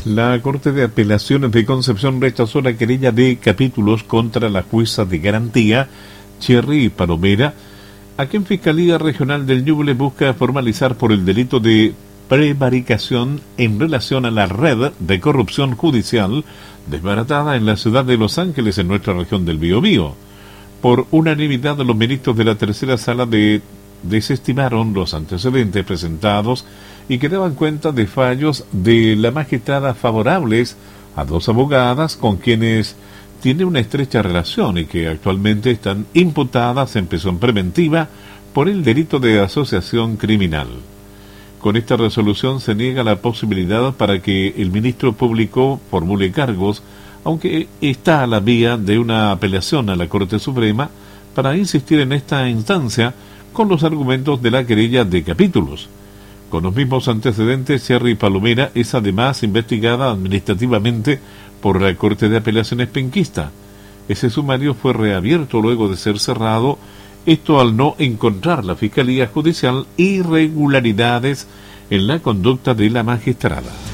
La Corte de Apelaciones de Concepción rechazó la querella de capítulos contra la jueza de garantía, Cherry Palomera, a quien Fiscalía Regional del Ñuble busca formalizar por el delito de prevaricación en relación a la red de corrupción judicial desbaratada en la ciudad de Los Ángeles, en nuestra región del Biobío. Por unanimidad, los ministros de la tercera sala desestimaron los antecedentes presentados y que daban cuenta de fallos de la magistrada favorables a dos abogadas con quienes tiene una estrecha relación y que actualmente están imputadas en prisión preventiva por el delito de asociación criminal. Con esta resolución se niega la posibilidad para que el ministro público formule cargos, aunque está a la vía de una apelación a la Corte Suprema para insistir en esta instancia con los argumentos de la querella de capítulos. Con los mismos antecedentes, Cherry Palomera es además investigada administrativamente por la Corte de Apelaciones penquista. Ese sumario fue reabierto luego de ser cerrado, esto al no encontrar la Fiscalía Judicial irregularidades en la conducta de la magistrada.